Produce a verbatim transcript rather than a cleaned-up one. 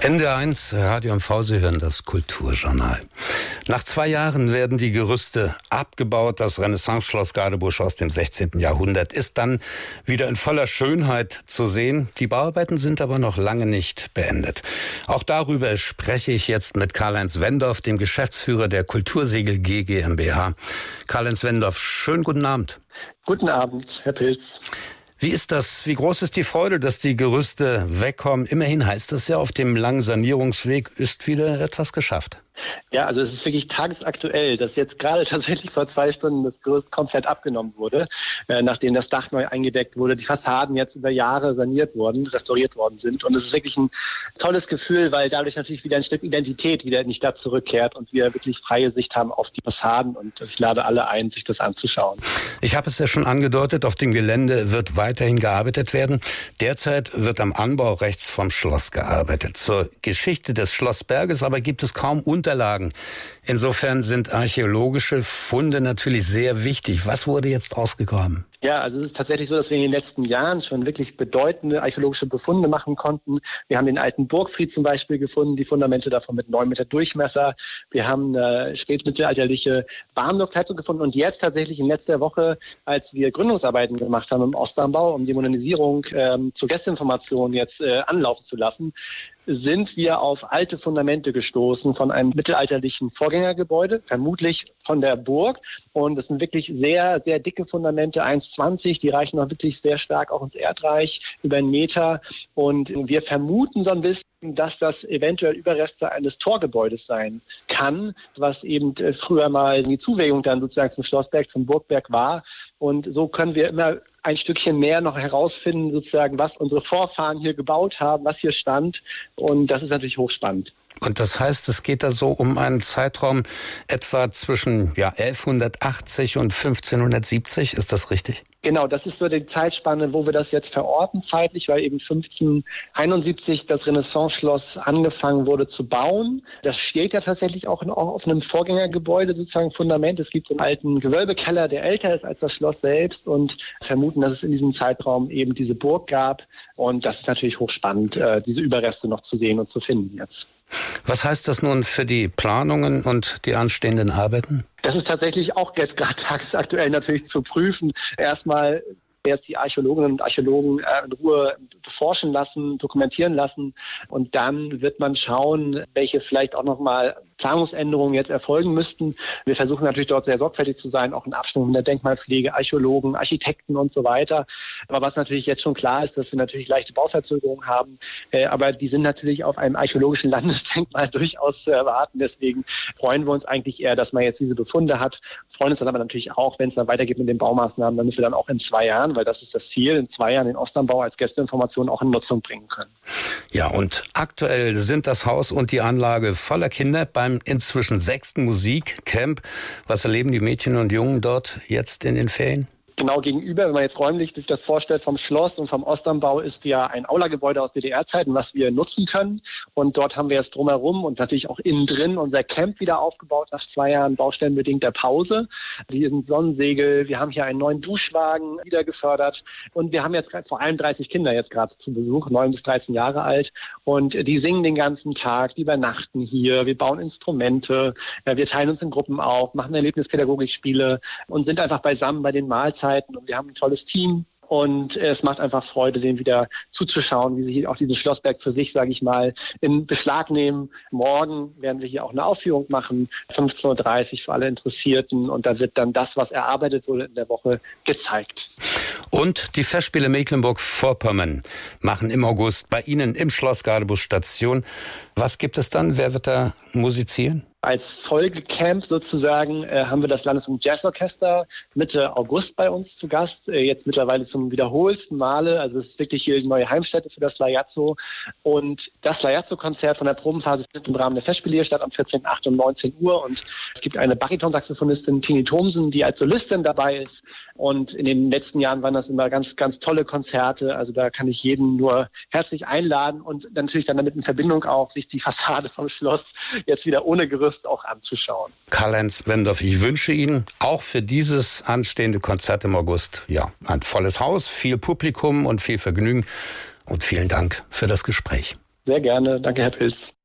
N D R eins, Radio M V, Sie hören das Kulturjournal. Nach zwei Jahren werden die Gerüste abgebaut. Das Renaissance-Schloss Gadebusch aus dem sechzehnten Jahrhundert ist dann wieder in voller Schönheit zu sehen. Die Bauarbeiten sind aber noch lange nicht beendet. Auch darüber spreche ich jetzt mit Karl-Heinz Wendorf, dem Geschäftsführer der Kultursegel G GmbH. Karl-Heinz Wendorf, schönen guten Abend. Guten Abend, Herr Pilz. Wie ist das? Wie groß ist die Freude, dass die Gerüste wegkommen? Immerhin heißt das ja, auf dem langen Sanierungsweg ist wieder etwas geschafft. Ja, also es ist wirklich tagesaktuell, dass jetzt gerade tatsächlich vor zwei Stunden das Gerüst komplett abgenommen wurde, äh, nachdem das Dach neu eingedeckt wurde, die Fassaden jetzt über Jahre saniert wurden, restauriert worden sind. Und es ist wirklich ein tolles Gefühl, weil dadurch natürlich wieder ein Stück Identität wieder in die Stadt zurückkehrt und wir wirklich freie Sicht haben auf die Fassaden. Und ich lade alle ein, sich das anzuschauen. Ich habe es ja schon angedeutet, auf dem Gelände wird weiterhin gearbeitet werden. Derzeit wird am Anbau rechts vom Schloss gearbeitet. Zur Geschichte des Schlossberges aber gibt es kaum Unterlagen. Insofern sind archäologische Funde natürlich sehr wichtig. Was wurde jetzt ausgegraben? Ja, also es ist tatsächlich so, dass wir in den letzten Jahren schon wirklich bedeutende archäologische Befunde machen konnten. Wir haben den alten Burgfried zum Beispiel gefunden, die Fundamente davon mit neun Meter Durchmesser. Wir haben eine spätmittelalterliche Bahnhofheizung gefunden und jetzt tatsächlich in letzter Woche, als wir Gründungsarbeiten gemacht haben im Ostanbau, um die Modernisierung ähm, zur Gästeinformation jetzt äh, anlaufen zu lassen, sind wir auf alte Fundamente gestoßen von einem mittelalterlichen Vorgängergebäude, vermutlich von der Burg. Und das sind wirklich sehr, sehr dicke Fundamente, eins Komma zwanzig, die reichen noch wirklich sehr stark auch ins Erdreich, über einen Meter. Und wir vermuten so ein bisschen, dass das eventuell Überreste eines Torgebäudes sein kann, was eben früher mal die Zuwägung dann sozusagen zum Schlossberg, zum Burgberg war. Und so können wir immer ein Stückchen mehr noch herausfinden, sozusagen, was unsere Vorfahren hier gebaut haben, was hier stand. Und das ist natürlich hochspannend. Und das heißt, es geht da so um einen Zeitraum etwa zwischen ja, elfhundertachtzig und fünfzehnhundertsiebzig, ist das richtig? Genau, das ist so die Zeitspanne, wo wir das jetzt verorten zeitlich, weil eben fünfzehnhunderteinundsiebzig das Renaissance-Schloss angefangen wurde zu bauen. Das steht ja tatsächlich auch, in, auch auf einem Vorgängergebäude, sozusagen Fundament. Es gibt so einen alten Gewölbekeller, der älter ist als das Schloss selbst und vermuten, dass es in diesem Zeitraum eben diese Burg gab. Und das ist natürlich hochspannend, diese Überreste noch zu sehen und zu finden jetzt. Was heißt das nun für die Planungen und die anstehenden Arbeiten? Das ist tatsächlich auch jetzt gerade tagesaktuell natürlich zu prüfen. Erstmal jetzt die Archäologinnen und Archäologen in Ruhe beforschen lassen, dokumentieren lassen. Und dann wird man schauen, welche vielleicht auch nochmal Planungsänderungen jetzt erfolgen müssten. Wir versuchen natürlich dort sehr sorgfältig zu sein, auch in Abstimmung mit der Denkmalpflege, Archäologen, Architekten und so weiter. Aber was natürlich jetzt schon klar ist, dass wir natürlich leichte Bauverzögerungen haben. Aber die sind natürlich auf einem archäologischen Landesdenkmal durchaus zu erwarten. Deswegen freuen wir uns eigentlich eher, dass man jetzt diese Befunde hat. Freuen uns dann aber natürlich auch, wenn es dann weitergeht mit den Baumaßnahmen, damit wir dann auch in zwei Jahren, weil das ist das Ziel, in zwei Jahren den Ostanbau als Gästeinformation auch in Nutzung bringen können. Ja, und aktuell sind das Haus und die Anlage voller Kinder beim inzwischen sechsten Musikcamp. Was erleben die Mädchen und Jungen dort jetzt in den Ferien? Genau gegenüber, wenn man jetzt räumlich sich das vorstellt, vom Schloss und vom Ostanbau ist ja ein Aulagebäude aus D D R-Zeiten, was wir nutzen können. Und dort haben wir jetzt drumherum und natürlich auch innen drin unser Camp wieder aufgebaut nach zwei Jahren baustellenbedingter Pause. Die sind Sonnensegel, wir haben hier einen neuen Duschwagen wieder gefördert und wir haben jetzt vor allem dreißig Kinder jetzt gerade zu Besuch, neun bis dreizehn Jahre alt. Und die singen den ganzen Tag, die übernachten hier, wir bauen Instrumente, wir teilen uns in Gruppen auf, machen Erlebnispädagogikspiele und sind einfach beisammen bei den Mahlzeiten. Und wir haben ein tolles Team und es macht einfach Freude, denen wieder zuzuschauen, wie sie hier auch diesen Schlossberg für sich, sage ich mal, in Beschlag nehmen. Morgen werden wir hier auch eine Aufführung machen, fünfzehn Uhr dreißig für alle Interessierten und da wird dann das, was erarbeitet wurde in der Woche, gezeigt. Und die Festspiele Mecklenburg-Vorpommern machen im August bei Ihnen im Schloss Gadebusch Station. Was gibt es dann? Wer wird da musizieren? Als Folgecamp sozusagen äh, haben wir das Landesjugend Jazzorchester Mitte August bei uns zu Gast. Äh, jetzt mittlerweile zum wiederholten Male. Also es ist wirklich hier die neue Heimstätte für das Lajazzo. Und das Lajazzo-Konzert von der Probenphase findet im Rahmen der Festspiele hier statt am vierzehnten achten um neunzehn Uhr. Und es gibt eine Baritonsaxophonistin, Tini Thomsen, die als Solistin dabei ist. Und in den letzten Jahren waren das immer ganz, ganz tolle Konzerte. Also da kann ich jeden nur herzlich einladen und natürlich dann damit in Verbindung auch sich die Fassade vom Schloss jetzt wieder ohne Gerüst auch anzuschauen. Karl-Heinz Wendorf, ich wünsche Ihnen auch für dieses anstehende Konzert im August ja ein volles Haus, viel Publikum und viel Vergnügen und vielen Dank für das Gespräch. Sehr gerne. Danke, Herr Pilz.